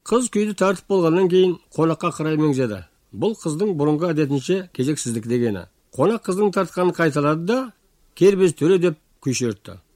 Қыз күйді тартып болғаннан кейін қонаққа қарай меңзеді. Бұл қыздың бұрынғы әдетінше кезексіздік дегені. Қонақ қыздың тартқанын қайталады да кербез төре деп күй шертті.